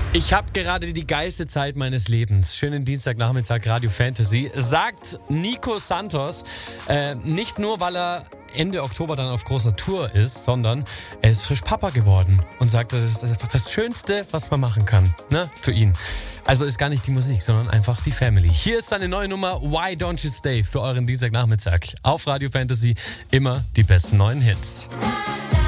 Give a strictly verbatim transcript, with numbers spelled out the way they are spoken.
Ich habe gerade die geilste Zeit meines Lebens. Schönen Dienstagnachmittag, Radio Fantasy. Sagt Nico Santos, äh, nicht nur, weil er Ende Oktober dann auf großer Tour ist, sondern er ist frisch Papa geworden und sagte, das ist einfach das Schönste, was man machen kann, ne, für ihn. Also ist gar nicht die Musik, sondern einfach die Family. Hier ist seine neue Nummer Why Don't You Stay für euren Dienstagnachmittag. Auf Radio Fantasy immer die besten neuen Hits.